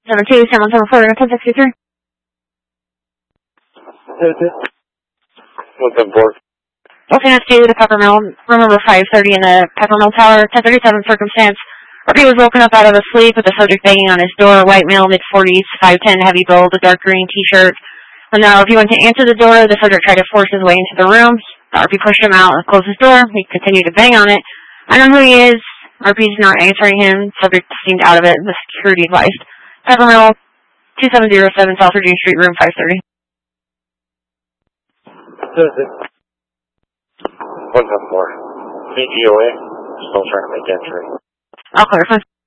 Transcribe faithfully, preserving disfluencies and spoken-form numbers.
seven two, seven one seven four, ten sixty-three. one seven four. Looking at two, the Peppermill, room number five thirty in the Peppermill Tower, ten thirty-seven circumstance. He was woken up out of a sleep with the subject banging on his door, white male, mid forties, five ten, heavy build, a dark green t-shirt. And now, if he went to answer the door, the subject tried to force his way into the room. The R P pushed him out and closed his door. He continued to bang on it. I know who he is. R P's not answering him. Subject seemed out of it. The security advised. Peppermill, two seven zero seven South Virginia Street, room five thirty. one seven four. C G O A. Still trying to make entry. I'll clarify.